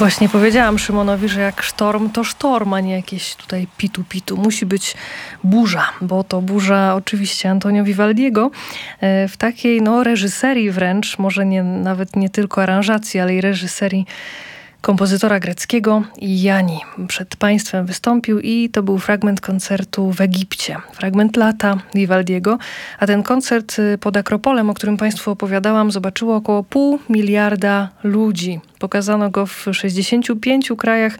Właśnie powiedziałam Szymonowi, że jak sztorm, to sztorm, a nie jakieś tutaj pitu-pitu. Musi być burza, bo to burza oczywiście Antonio Vivaldiego w takiej reżyserii wręcz, może nawet nie tylko aranżacji, ale i reżyserii kompozytora greckiego Jani. Przed państwem wystąpił i to był fragment koncertu w Egipcie. Fragment Lata Vivaldiego, a ten koncert pod Akropolem, o którym państwu opowiadałam, zobaczyło około 0,5 miliarda ludzi. Pokazano go w 65 krajach,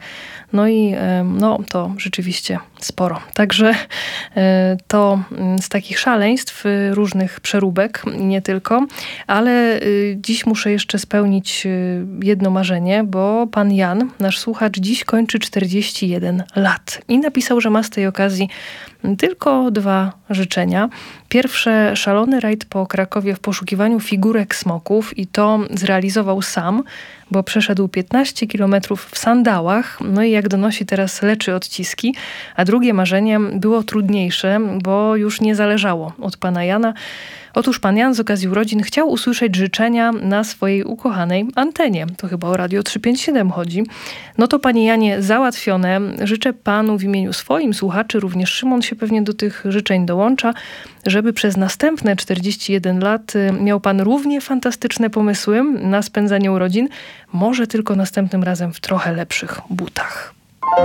to rzeczywiście sporo. Także to z takich szaleństw, różnych przeróbek, nie tylko, ale dziś muszę jeszcze spełnić jedno marzenie, bo pan Jan, nasz słuchacz, dziś kończy 41 lat i napisał, że ma z tej okazji tylko 2 życzenia. Pierwsze, szalony rajd po Krakowie w poszukiwaniu figurek smoków i to zrealizował sam, bo przeszedł 15 kilometrów w sandałach, i jak donosi teraz leczy odciski. A drugie marzenie było trudniejsze, bo już nie zależało od pana Jana. Otóż pan Jan z okazji urodzin chciał usłyszeć życzenia na swojej ukochanej antenie. To chyba o Radio 357 chodzi. No to panie Janie, załatwione. Życzę panu w imieniu swoim słuchaczy, również Szymon się pewnie do tych życzeń dołącza, żeby przez następne 41 lat miał pan równie fantastyczne pomysły na spędzanie urodzin, może tylko następnym razem w trochę lepszych butach.